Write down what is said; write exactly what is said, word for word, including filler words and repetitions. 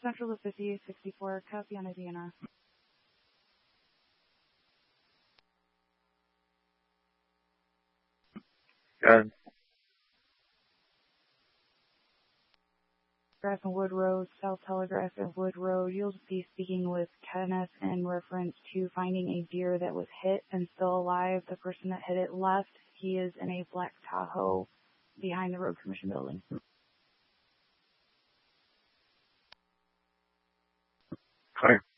Central to fifty sixty-four, copy on a D N R. Good. Telegraph and Wood Road, South Telegraph and Wood Road. You'll be speaking with Kenneth in reference to finding a deer that was hit and still alive. The person that hit it left. He is in a black Tahoe behind the Road Commission building. Clear.